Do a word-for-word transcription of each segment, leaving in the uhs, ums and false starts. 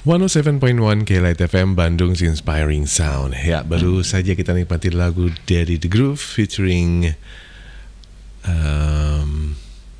seratus tujuh koma satu K-Light F M Bandung's Inspiring Sound. Ya, baru saja kita nikmati lagu dari The Groove featuring um,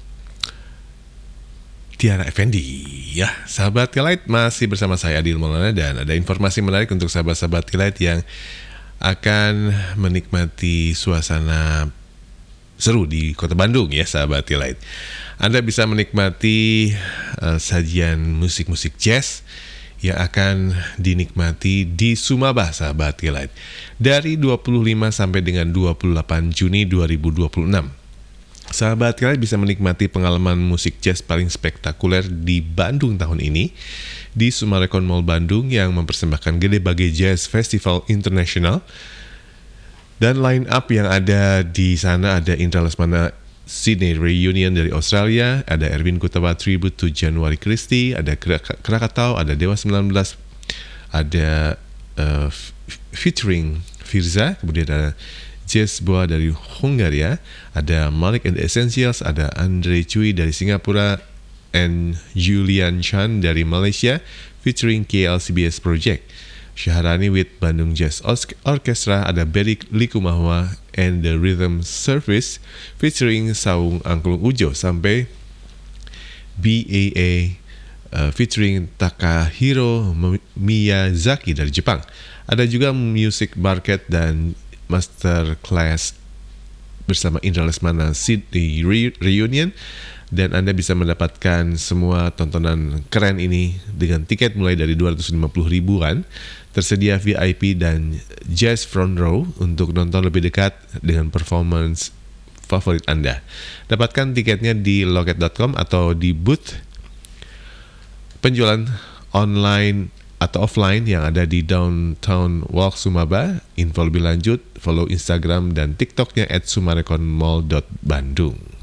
Tiara Effendi. Ya, sahabat K-Light, masih bersama saya Adil Maulana, dan ada informasi menarik untuk sahabat-sahabat K-Light yang akan menikmati suasana seru di Kota Bandung ya, sahabat K-Light. Anda bisa menikmati uh, sajian musik-musik jazz yang akan dinikmati di Sumaba, sahabat K-Light, dari dua puluh lima sampai dengan dua puluh delapan Juni dua ribu dua puluh enam. Sahabat K-Light bisa menikmati pengalaman musik jazz paling spektakuler di Bandung tahun ini di Sumarekon Mall Bandung yang mempersembahkan Gede Bage Jazz Festival International. Dan line up yang ada di sana ada Indra Lesmana Sydney Reunion dari Australia, ada Erwin Kutawa Tribute to January Christie, ada Krakatau, ada Dewa sembilan belas, ada uh, featuring Firza, kemudian ada Jazz Boa dari Hungaria, ada Malik and the Essentials, ada Andre Cui dari Singapura, and Julian Chan dari Malaysia, featuring K L C B S Project. Syaharani with Bandung Jazz Orchestra, ada Berry Likumahwa and the Rhythm Service featuring Saung Angklung Ujo, sampai B A A uh, featuring Takahiro Miyazaki dari Jepang. Ada juga Music Market dan Master Class bersama Indra Lesmana Sydney Reunion. Dan Anda bisa mendapatkan semua tontonan keren ini dengan tiket mulai dari dua ratus lima puluh ribuan. Tersedia V I P dan Jazz Front Row untuk nonton lebih dekat dengan performance favorit Anda. Dapatkan tiketnya di loket dot com atau di booth penjualan online atau offline yang ada di Downtown Walk Sumaba. Info lebih lanjut follow Instagram dan TikToknya at sumarekon mall dot bandung.